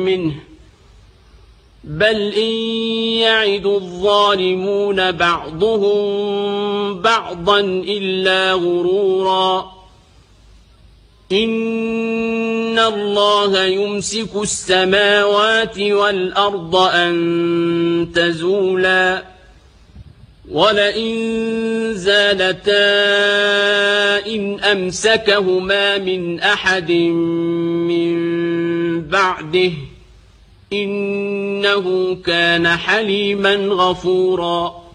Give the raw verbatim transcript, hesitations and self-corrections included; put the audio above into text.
منه بل إن يعد الظالمون بعضهم بعضا إلا غرورا إن الله يمسك السماوات والأرض أن تزولا ولئن زالتا إن أمسكهما من أحد من بعده إنه كان حليما غفورا